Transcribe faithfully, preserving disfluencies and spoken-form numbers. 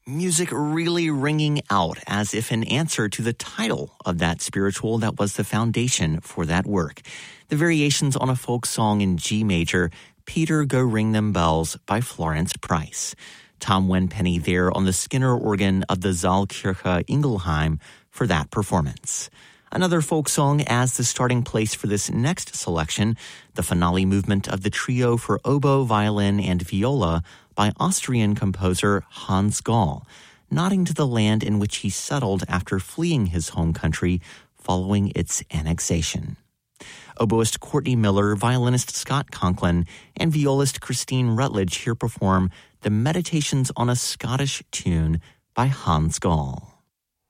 Music really ringing out as if an answer to the title of that spiritual that was the foundation for that work. The variations on a folk song in G major, Peter, Go Ring Them Bells by Florence Price. Tom Wenpenny there on the Skinner organ of the Saalkirche Ingelheim for that performance. Another folk song as the starting place for this next selection, the finale movement of the trio for oboe, violin, and viola by Austrian composer Hans Gall, nodding to the land in which he settled after fleeing his home country following its annexation. Oboist Courtney Miller, violinist Scott Conklin, and violist Christine Rutledge here perform the Meditations on a Scottish Tune by Hans Gall.